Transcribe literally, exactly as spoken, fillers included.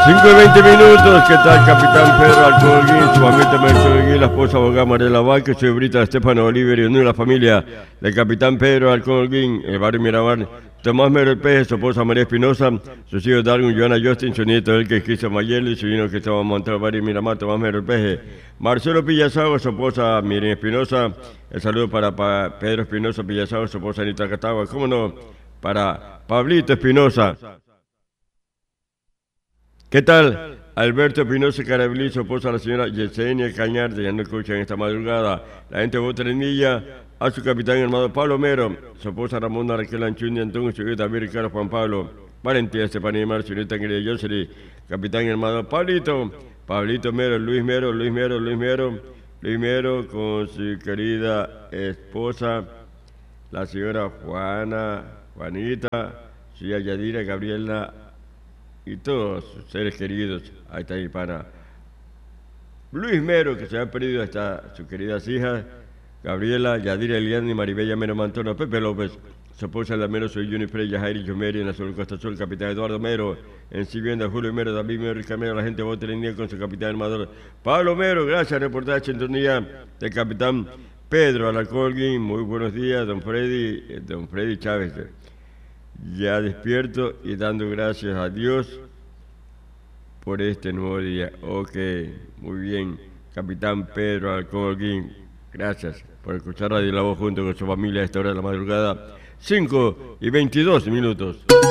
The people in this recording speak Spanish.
cinco y veinte minutos, ¿qué tal, capitán Pedro Alcolguín, su mamita Mercedes, la esposa abogada Mariela Vázquez, su brita Estefano Oliver y una de la familia del capitán Pedro Alcolguín, el barrio Miramar, Tomás Mero el Peje, su esposa María Espinosa, sus hijos Darwin, Joana Justin, su nieto el que es Cristian Mayeli, su hijo que estaba montado el barrio Miramar, Tomás Mero el Peje, Marcelo Pillasago, su esposa Miren Espinosa, el saludo para, para Pedro Espinosa Pillasago, su esposa Anita Catagua, cómo no, para Pablito Espinosa. ¿Qué tal? Alberto Espinosa Carabilí, su esposa la señora Yesenia Cañar, ya no escuchan esta madrugada. La gente de Botrenilla, a su capitán hermano Pablo Mero, su esposa Ramona Raquel Anchundi Antón, su hijo David Ricardo Juan Pablo, Valentía Estefanía Mar, su nieta querida Jocelyn, capitán hermano Pablito, Pablito Mero, Luis Mero, Luis Mero, Luis Mero, Luis Mero con su querida esposa, la señora Juana, Juanita, su hija Yadira, Gabriela, y todos sus seres queridos. Ahí está mi pana Luis Mero, que se ha perdido hasta sus queridas hijas, Gabriela, Yadira Eliana y Maribella Mero Mantoro, Pepe López, su esposa la Mero, soy Juni Freya, Jairi Yomeri, en la Sol Costa Sol, capitán Eduardo Mero, en Sivienda, Julio Mero, David Mero, Ricamero, la gente de Botelindía con su capitán armador, Pablo Mero, gracias, reportaje en sintonía del capitán Pedro Alcolguín, muy buenos días, don Freddy, don Freddy Chávez, ya despierto y dando gracias a Dios por este nuevo día. Ok, muy bien, capitán Pedro Alcolguín, gracias por escuchar Radio La Voz junto con su familia a esta hora de la madrugada, cinco y veintidós minutos.